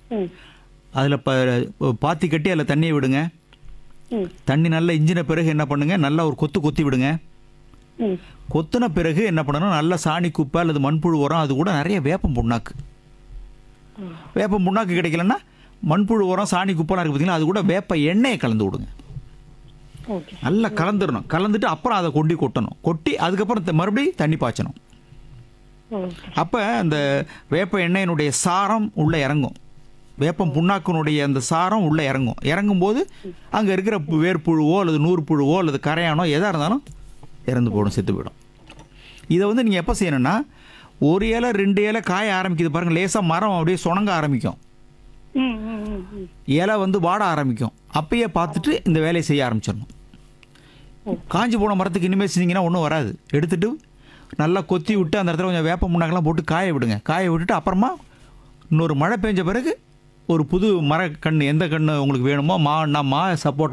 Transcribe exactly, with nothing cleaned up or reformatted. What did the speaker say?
ம். அதில் ப பாத்தி கட்டி அதில் தண்ணியை விடுங்க. ம். தண்ணி நல்லா இஞ்சின பிறகு என்ன பண்ணுங்க, நல்லா ஒரு கொத்து கொத்தி விடுங்க. ம். கொத்துன பிறகு என்ன பண்ணணும், நல்ல சாணி குப்பை அல்லது மண்புழு உரம், அது கூட நிறைய வேப்பம் புண்ணாக்கு. வேப்பம் புண்ணாக்கு கிடைக்கலன்னா மண்புழு உரம் சாணி குப்பைலாம் இருக்குது பார்த்தீங்களா, அது கூட வேப்ப எண்ணெயை கலந்து விடுங்க. ஓகே. நல்லா கலந்துடணும். கலந்துட்டு அப்புறம் அதை கொட்டி கொட்டணும். கொட்டி அதுக்கப்புறம் த- மறுபடியும் தண்ணி பாய்ச்சணும். ஓகே. அப்போ அந்த வேப்ப எண்ணெயினுடைய சாரம் உள்ளே இறங்கும். வேப்பம் புண்ணாக்கினுடைய அந்த சாரம் உள்ளே இறங்கும். இறங்கும்போது அங்கே இருக்கிற பு- வேர்ப்புழுவோ அல்லது நூறு புழுவோ அல்லது கரையானோ எதாக இருந்தாலும் இறந்து போயிடும், செத்து போயிடும். இதை வந்து நீங்கள் எப்போ செய்யணும்னா, ஒரு இலை ரெண்டு இலை காய ஆரம்பிக்குது பாருங்கள், லேசாக மரம் அப்படியே சுணங்க ஆரம்பிக்கும், ம். ம். ம். ம். இலை வந்து வாட ஆரம்பிக்கும். அப்பயே பார்த்துட்டு இந்த வேலையை செய்ய ஆரம்பிச்சிடணும். காஞ்சி போன மரத்துக்கு இனிமேல் செஞ்சீங்கன்னா ஒன்றும் வராது. எடுத்துட்டு நல்லா கொத்தி விட்டு அந்த இடத்துல கொஞ்சம் வேப்ப முன்னாக்கெல்லாம் போட்டு காய விடுங்க. காய விட்டுட்டு அப்புறமா இன்னொரு மழை பெஞ்ச பிறகு ஒரு புது மரக்கன்று எந்த கன்று உங்களுக்கு வேணுமோ, மான்னா மா, சப்போட்டா